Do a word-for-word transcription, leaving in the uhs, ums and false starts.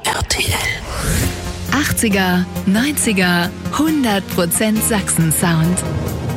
R T L. achtziger, neunziger, hundert Prozent Sachsen-Sound.